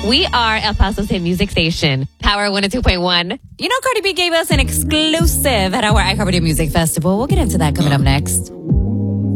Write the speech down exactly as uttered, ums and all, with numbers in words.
We are El Paso's hit music station, Power one oh two point one. You know, Cardi B gave us an exclusive at our iHeartRadio Music Festival. We'll get into that coming up next.